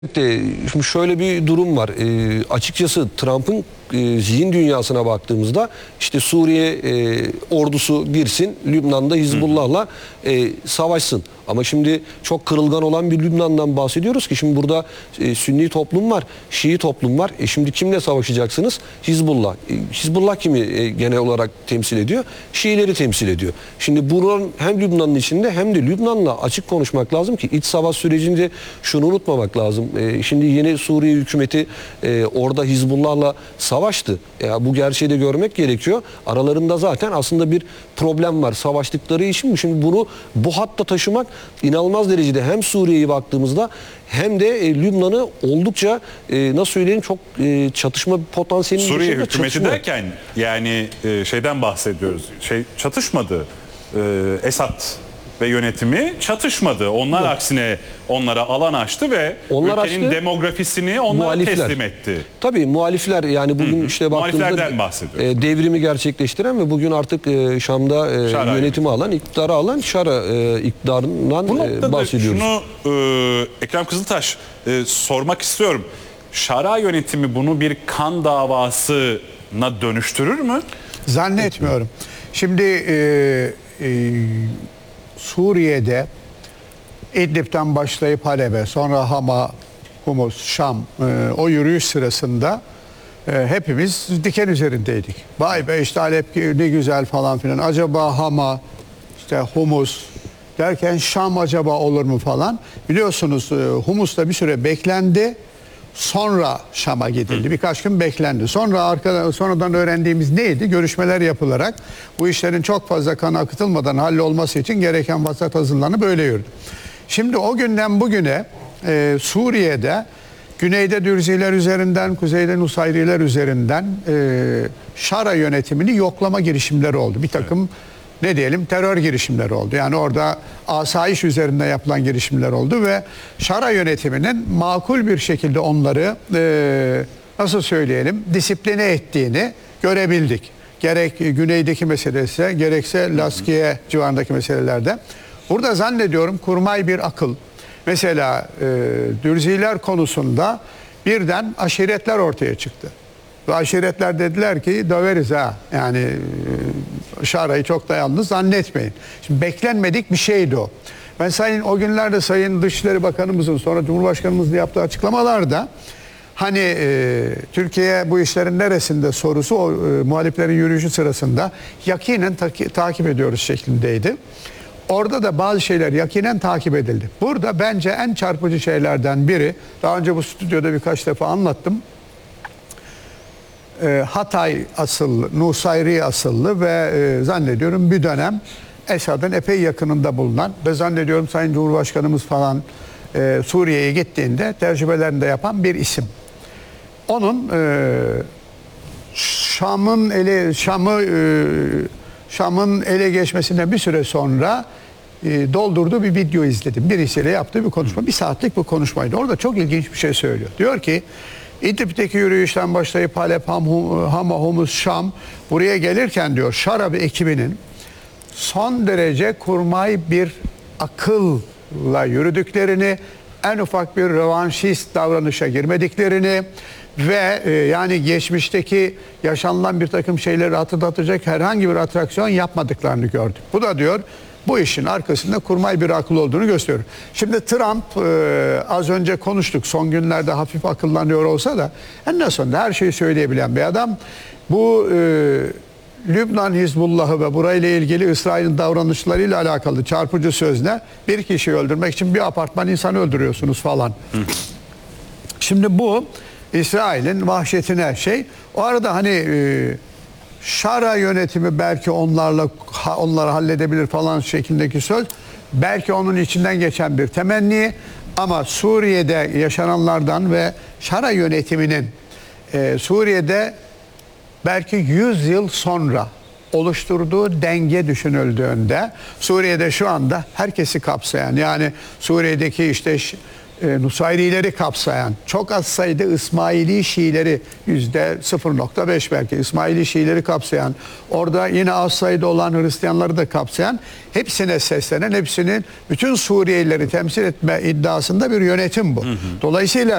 Şimdi şöyle bir durum var. Açıkçası Trump'ın zihin dünyasına baktığımızda işte Suriye ordusu girsin, Lübnan'da Hizbullah'la savaşsın. Ama şimdi çok kırılgan olan bir Lübnan'dan bahsediyoruz ki şimdi burada Sünni toplum var, Şii toplum var. Şimdi kimle savaşacaksınız? Hizbullah. Hizbullah kimi genel olarak temsil ediyor? Şiileri temsil ediyor. Şimdi buranın hem Lübnan'ın içinde hem de Lübnan'la açık konuşmak lazım ki iç savaş sürecinde şunu unutmamak lazım. Şimdi yeni Suriye hükümeti orada Hizbullah'la savaştı. Bu gerçeği de görmek gerekiyor. Aralarında zaten aslında bir problem var. Savaştıkları için şimdi bunu bu hatta taşımak inanılmaz derecede hem Suriye'yi baktığımızda hem de Lübnan'ı oldukça nasıl söyleyeyim çok çatışma potansiyelinin Suriye dışında hükümeti çatışma. derken yani şeyden bahsediyoruz. Çatışmadı. Esad ve yönetimi çatışmadı. Onlar aksine onlara alan açtı ve ülkenin demografisini onlara teslim etti. Tabii muhalifler yani bugün işte baktığımızda devrimi gerçekleştiren ve bugün artık Şam'da yönetimi alan, iktidarı alan Şara iktidarından bahsediyoruz. Şunu Ekrem Kızıltaş sormak istiyorum. Şara yönetimi bunu bir kan davasına dönüştürür mü? Zannetmiyorum. Şimdi Suriye'de İdlib'den başlayıp Halep'e, sonra Hama, Humus, Şam o yürüyüş sırasında hepimiz diken üzerindeydik. Vay be işte Halep ne güzel falan filan. Acaba Hama, işte Humus derken Şam acaba olur mu falan. Biliyorsunuz Humus'ta bir süre beklendi. Sonra Şam'a gidildi. Birkaç gün beklendi. Sonradan öğrendiğimiz neydi? Görüşmeler yapılarak bu işlerin çok fazla kan akıtılmadan hallolması için gereken vasat hazırlanıp böyle yürüdü. Şimdi o günden bugüne Suriye'de güneyde Dürziler üzerinden, kuzeyde Nusayriler üzerinden Şara yönetimini yoklama girişimleri oldu. Bir takım ne diyelim terör girişimleri oldu. Yani orada asayiş üzerinde yapılan girişimler oldu ve Şara yönetiminin makul bir şekilde onları nasıl söyleyelim disipline ettiğini görebildik. Gerek güneydeki meselesi gerekse Laskiye civarındaki meselelerde. Burada zannediyorum kurmay bir akıl. Mesela Dürziler konusunda birden aşiretler ortaya çıktı. Ve aşiretler dediler ki döveriz ha. Yani Şara'yı çok da yalnız zannetmeyin. Şimdi beklenmedik bir şeydi o. Ben o günlerde Sayın Dışişleri Bakanımızın sonra Cumhurbaşkanımızın yaptığı açıklamalarda hani Türkiye bu işlerin neresinde sorusu o muhaliflerin yürüyüşü sırasında yakinen takip ediyoruz şeklindeydi. Orada da bazı şeyler yakinen takip edildi. Burada bence en çarpıcı şeylerden biri, daha önce bu stüdyoda birkaç defa anlattım. Hatay asıllı, Nusayri asıllı ve zannediyorum bir dönem Esad'ın epey yakınında bulunan ve zannediyorum Sayın Cumhurbaşkanımız falan Suriye'ye gittiğinde tecrübelerini de yapan bir isim. Onun Şam'ın ele geçmesinden bir süre sonra doldurduğu bir video izledim. Birisiyle yaptığı bir konuşma. Bir saatlik bir konuşmaydı. Orada çok ilginç bir şey söylüyor. Diyor ki İdlib'deki yürüyüşten başlayıp Halep, Hama, Humus, Şam buraya gelirken diyor Şara ve ekibinin son derece kurmay bir akılla yürüdüklerini, en ufak bir rövanşist davranışa girmediklerini ve yani geçmişteki yaşanılan bir takım şeyleri hatırlatacak herhangi bir atraksiyon yapmadıklarını gördük. Bu da diyor bu işin arkasında kurmay bir akıl olduğunu gösteriyor. Şimdi Trump az önce konuştuk, son günlerde hafif akıllanıyor olsa da en sonunda her şeyi söyleyebilen bir adam. Bu Lübnan Hizbullah'ı ve burayla ilgili İsrail'in davranışlarıyla alakalı çarpıcı sözle bir kişiyi öldürmek için bir apartman insanı öldürüyorsunuz falan. Şimdi bu İsrail'in vahşetine o arada hani Şara yönetimi belki onları halledebilir falan şeklindeki söz belki onun içinden geçen bir temenni ama Suriye'de yaşananlardan ve Şara yönetiminin Suriye'de belki 100 yıl sonra oluşturduğu denge düşünüldüğünde Suriye'de şu anda herkesi kapsayan yani Suriye'deki işte Nusayrileri kapsayan, çok az sayıda İsmaili Şiileri, %0.5 belki İsmaili Şiileri kapsayan, orada yine az sayıda olan Hristiyanları da kapsayan, hepsine seslenen, hepsinin bütün Suriyelileri temsil etme iddiasında bir yönetim bu. Dolayısıyla